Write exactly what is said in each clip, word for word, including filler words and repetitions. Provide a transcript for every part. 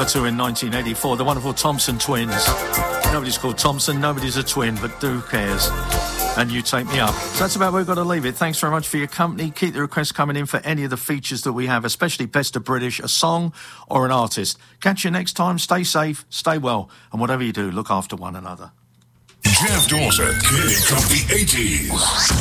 two in nineteen eighty-four, the wonderful Thompson twins. Nobody's called Thompson, nobody's a twin, but who cares? And You Take Me Up. So that's about where we've got to leave it. Thanks very much for your company. Keep the requests coming in for any of the features that we have, especially Best of British, a song or an artist. Catch you next time. Stay safe, stay well, and whatever you do, look after one another. Jeff Dawson, King of the eighties.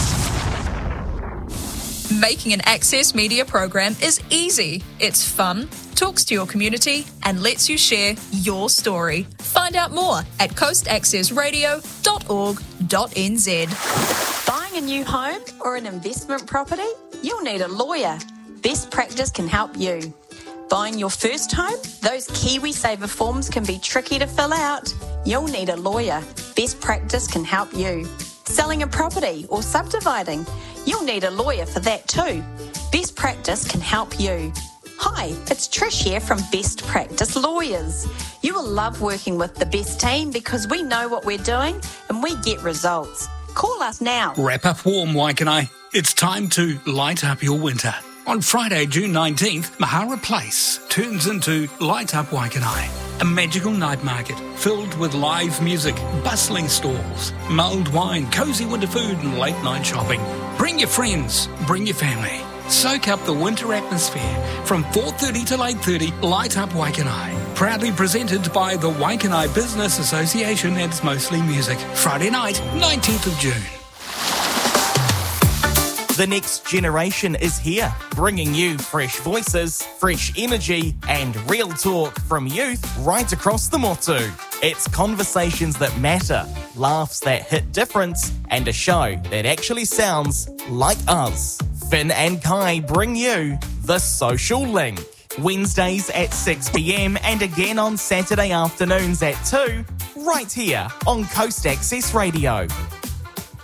Making an Access Media program is easy. It's fun, talks to your community, and lets you share your story. Find out more at coast access radio dot org dot n z. Buying a new home or an investment property? You'll need a lawyer. Best Practice can help you. Buying your first home? Those KiwiSaver forms can be tricky to fill out. You'll need a lawyer. Best Practice can help you. Selling a property or subdividing? You'll need a lawyer for that too. Best Practice can help you. Hi, it's Trish here from Best Practice Lawyers. You will love working with the best team because we know what we're doing and we get results. Call us now. Wrap up warm, Waikanae. It's time to light up your winter. On Friday, June nineteenth, Mahara Place turns into Light Up Waikanae, a magical night market filled with live music, bustling stalls, mulled wine, cosy winter food and late night shopping. Bring your friends, bring your family. Soak up the winter atmosphere from four thirty till eight thirty, Light Up Waikanae. Proudly presented by the Waikanae Business Association and It's Mostly Music. Friday night, nineteenth of June. The next generation is here, bringing you fresh voices, fresh energy, and real talk from youth right across the Motu. It's conversations that matter, laughs that hit different, and a show that actually sounds like us. Finn and Kai bring you The Social Link. Wednesdays at six p.m. and again on Saturday afternoons at two, right here on Coast Access Radio.